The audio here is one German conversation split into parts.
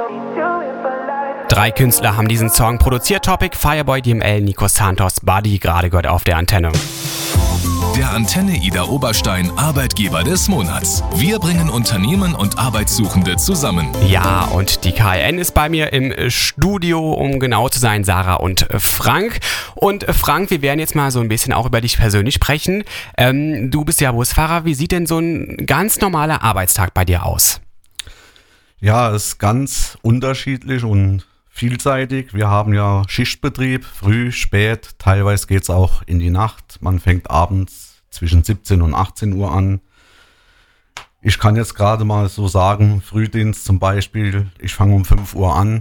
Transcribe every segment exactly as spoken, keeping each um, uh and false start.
Drei Künstler haben diesen Song produziert. Topic, Fireboy, D M L, Nico Santos, Buddy, gerade gehört auf der Antenne. Der Antenne Ida Oberstein Arbeitgeber des Monats. Wir bringen Unternehmen und Arbeitssuchende zusammen. Ja, und die K N ist bei mir im Studio, um genau zu sein, Sarah und Frank. Und Frank, wir werden jetzt mal so ein bisschen auch über dich persönlich sprechen. Ähm, du bist ja Busfahrer. Wie sieht denn so ein ganz normaler Arbeitstag bei dir aus? Ja, es ist ganz unterschiedlich und vielseitig. Wir haben ja Schichtbetrieb, früh, spät, teilweise geht es auch in die Nacht. Man fängt abends zwischen siebzehn und achtzehn Uhr an. Ich kann jetzt gerade mal so sagen, Frühdienst zum Beispiel, ich fange um fünf Uhr an.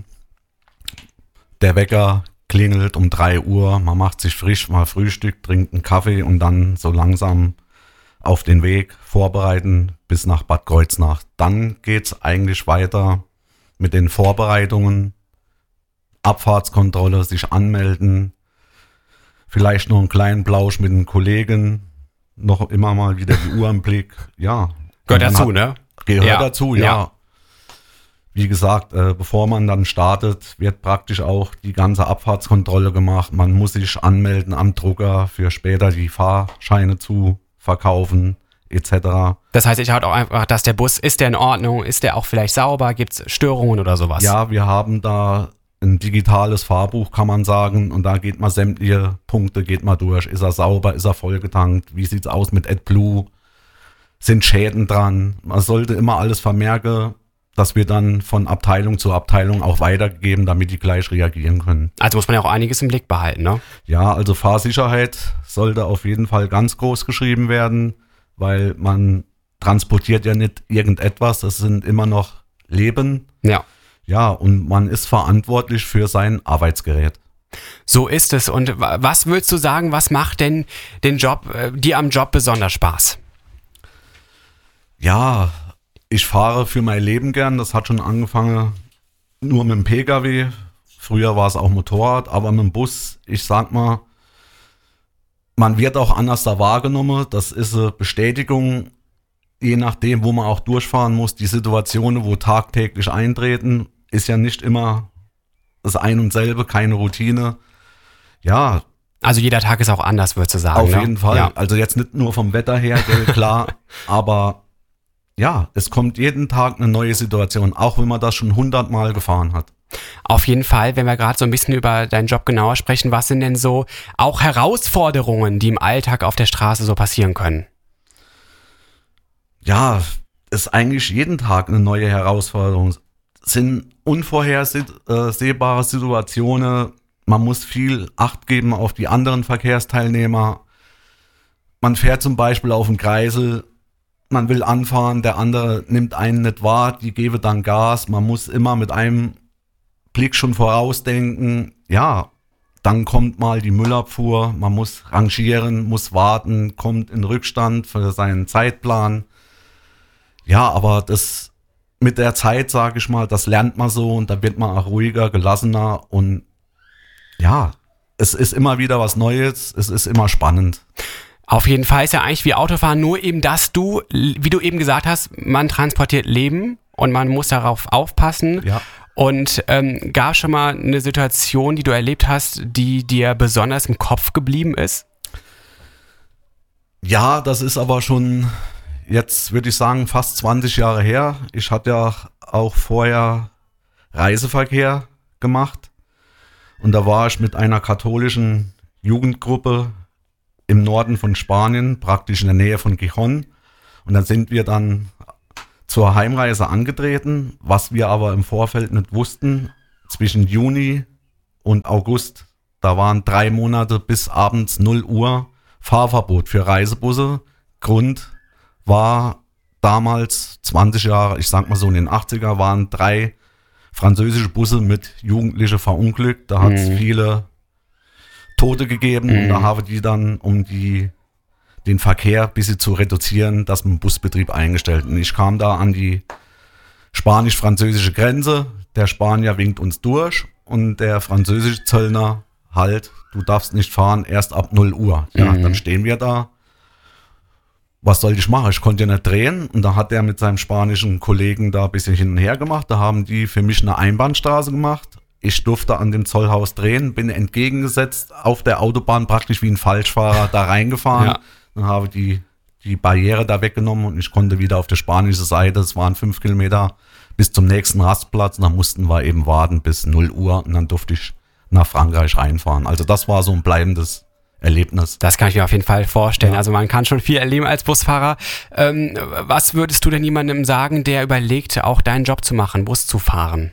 Der Wecker klingelt um drei Uhr, man macht sich frisch, mal Frühstück, trinkt einen Kaffee und dann so langsam auf den Weg vorbereiten bis nach Bad Kreuznach. Dann geht es eigentlich weiter mit den Vorbereitungen, Abfahrtskontrolle, sich anmelden, vielleicht noch einen kleinen Plausch mit den Kollegen, noch immer mal wieder die Uhr im Blick, ja. Gehört dazu, ne? Gehört ja. dazu, ja. ja. Wie gesagt, äh, bevor man dann startet, wird praktisch auch die ganze Abfahrtskontrolle gemacht. Man muss sich anmelden am Drucker für später die Fahrscheine zu verkaufen, et cetera. Das heißt, ich halt auch einfach, dass der Bus, ist der in Ordnung, ist der auch vielleicht sauber, gibt es Störungen oder sowas? Ja, wir haben da ein digitales Fahrbuch, kann man sagen, und da geht man sämtliche Punkte, geht man durch. Ist er sauber, ist er vollgetankt, wie sieht's aus mit AdBlue, sind Schäden dran? Man sollte immer alles vermerken, dass wir dann von Abteilung zu Abteilung auch weitergeben, damit die gleich reagieren können. Also muss man ja auch einiges im Blick behalten, ne? Ja, also Fahrsicherheit sollte auf jeden Fall ganz groß geschrieben werden, weil man transportiert ja nicht irgendetwas, das sind immer noch Leben. Ja. Ja, und man ist verantwortlich für sein Arbeitsgerät. So ist es. Und was würdest du sagen, was macht denn den Job, äh, dir am Job besonders Spaß? Ja, ich fahre für mein Leben gern. Das hat schon angefangen nur mit dem Pkw. Früher war es auch Motorrad, aber mit dem Bus, ich sag mal, man wird auch anders da wahrgenommen. Das ist eine Bestätigung, je nachdem, wo man auch durchfahren muss. Die Situationen, wo tagtäglich eintreten, ist ja nicht immer das ein und selbe, keine Routine. Ja. Also jeder Tag ist auch anders, würdest du sagen. Auf ne? jeden Fall. Ja. Also jetzt nicht nur vom Wetter her, klar, aber ja, es kommt jeden Tag eine neue Situation, auch wenn man das schon hundertmal gefahren hat. Auf jeden Fall, wenn wir gerade so ein bisschen über deinen Job genauer sprechen, was sind denn so auch Herausforderungen, die im Alltag auf der Straße so passieren können? Ja, ist eigentlich jeden Tag eine neue Herausforderung. Es sind unvorhersehbare Situationen. Man muss viel Acht geben auf die anderen Verkehrsteilnehmer. Man fährt zum Beispiel auf den Kreisel, man will anfahren, der andere nimmt einen nicht wahr, die geben dann Gas. Man muss immer mit einem Blick schon vorausdenken. Ja, dann kommt mal die Müllabfuhr, man muss rangieren, muss warten, kommt in Rückstand für seinen Zeitplan. Ja, aber das mit der Zeit, sage ich mal, das lernt man so und da wird man auch ruhiger, gelassener und ja, es ist immer wieder was Neues, es ist immer spannend. Auf jeden Fall ist ja eigentlich wie Autofahren nur eben, dass du, wie du eben gesagt hast, man transportiert Leben und man muss darauf aufpassen. Ja. Und ähm, gab es schon mal eine Situation, die du erlebt hast, die dir besonders im Kopf geblieben ist? Ja, das ist aber schon jetzt, würde ich sagen, fast zwanzig Jahre her. Ich hatte ja auch vorher Reiseverkehr gemacht und da war ich mit einer katholischen Jugendgruppe im Norden von Spanien, praktisch in der Nähe von Gijón. Und dann sind wir dann zur Heimreise angetreten, was wir aber im Vorfeld nicht wussten. Zwischen Juni und August, da waren drei Monate bis abends null Uhr Fahrverbot für Reisebusse. Grund war damals, zwanzig Jahre, ich sag mal so in den achtziger, waren drei französische Busse mit Jugendlichen verunglückt. Da hat es mhm. viele Tote gegeben mhm. und da haben die dann, um die, den Verkehr ein bisschen zu reduzieren, das mit dem Busbetrieb eingestellt. Und ich kam da an die spanisch-französische Grenze, der Spanier winkt uns durch und der französische Zöllner halt, du darfst nicht fahren, erst ab null Uhr. Ja, mhm. dann stehen wir da. was soll ich machen? Ich konnte ja nicht drehen. Und da hat er mit seinem spanischen Kollegen da ein bisschen hin und her gemacht. Da haben die für mich eine Einbahnstraße gemacht. Ich durfte an dem Zollhaus drehen, bin entgegengesetzt auf der Autobahn praktisch wie ein Falschfahrer da reingefahren. Ja. Dann habe die, die Barriere da weggenommen und ich konnte wieder auf der spanischen Seite, es waren fünf Kilometer bis zum nächsten Rastplatz. Und dann mussten wir eben warten bis null Uhr und dann durfte ich nach Frankreich reinfahren. Also das war so ein bleibendes Erlebnis. Das kann ich mir auf jeden Fall vorstellen. Ja. Also man kann schon viel erleben als Busfahrer. Ähm, was würdest du denn jemandem sagen, der überlegt, auch deinen Job zu machen, Bus zu fahren?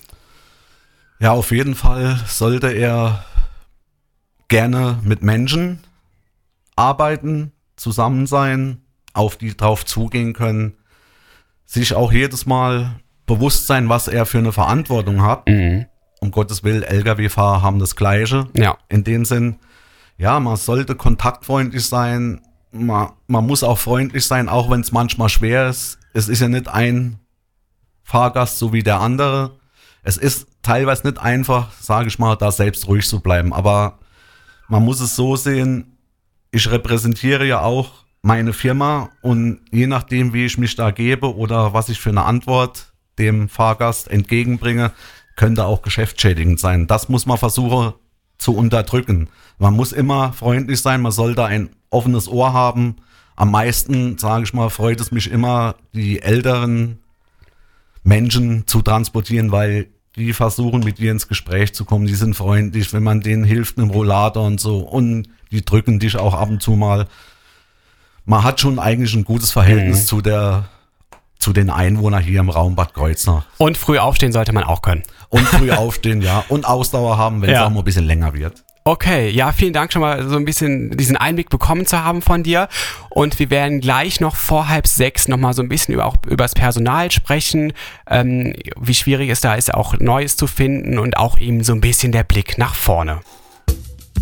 Ja, auf jeden Fall sollte er gerne mit Menschen arbeiten, zusammen sein, auf die drauf zugehen können, sich auch jedes Mal bewusst sein, was er für eine Verantwortung hat. Mhm. Um Gottes Willen, L K W-Fahrer haben das Gleiche. Ja. In dem Sinn, ja, man sollte kontaktfreundlich sein, man, man muss auch freundlich sein, auch wenn es manchmal schwer ist. Es ist ja nicht ein Fahrgast so wie der andere. Es ist teilweise nicht einfach, sage ich mal, da selbst ruhig zu bleiben. Aber man muss es so sehen, ich repräsentiere ja auch meine Firma und je nachdem, wie ich mich da gebe oder was ich für eine Antwort dem Fahrgast entgegenbringe, könnte auch geschäftsschädigend sein. Das muss man versuchen zu unterdrücken. Man muss immer freundlich sein, man sollte ein offenes Ohr haben. Am meisten, sage ich mal, freut es mich immer, die älteren Menschen zu transportieren, weil die versuchen, mit dir ins Gespräch zu kommen. Die sind freundlich, wenn man denen hilft, mit dem Rollator und so. Und die drücken dich auch ab und zu mal. Man hat schon eigentlich ein gutes Verhältnis mhm. zu der, zu den Einwohnern hier im Raum Bad Kreuznach. Und früh aufstehen sollte man auch können. Und früh aufstehen, ja. Und Ausdauer haben, wenn ja. es auch mal ein bisschen länger wird. Okay, ja, vielen Dank schon mal so ein bisschen diesen Einblick bekommen zu haben von dir. Und wir werden gleich noch vor halb sechs nochmal so ein bisschen über, auch über das Personal sprechen, ähm, wie schwierig es da ist, auch Neues zu finden und auch eben so ein bisschen der Blick nach vorne.